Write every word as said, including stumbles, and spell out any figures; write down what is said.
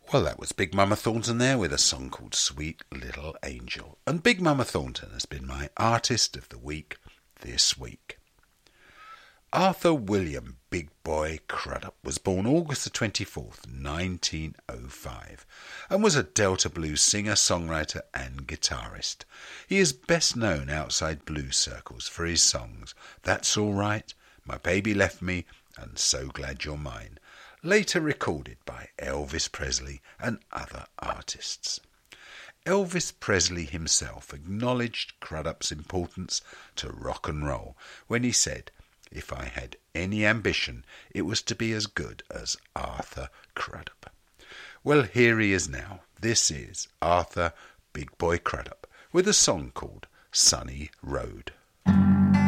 Well, that was Big Mama Thornton there with a song called Sweet Little Angel. And Big Mama Thornton has been my Artist of the Week this week. Arthur William Big Boy Crudup was born August the twenty-fourth, nineteen oh five, and was a Delta blues singer, songwriter and guitarist. He is best known outside blues circles for his songs That's All Right, My Baby Left Me and So Glad You're Mine, later recorded by Elvis Presley and other artists. Elvis Presley himself acknowledged Crudup's importance to rock and roll when he said, "If I had any ambition, it was to be as good as Arthur Crudup." Well, here he is now. This is Arthur Big Boy Crudup with a song called Sunny Road.